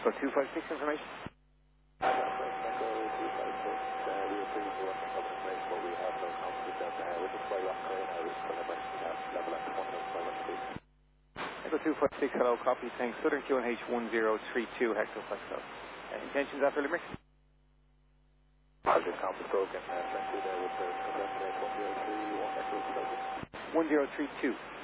Echo 256 information. Echo 256, we approve the information, but we have no confidence that we're just way off current hours for the level at 1 minutes by much please. Echo 256, hello, copy, saying Southern QNH 1032, Hector Pascal. Intentions after Limerick? Positive compass broken, thank you there with the congrats 1031 Echo 1032.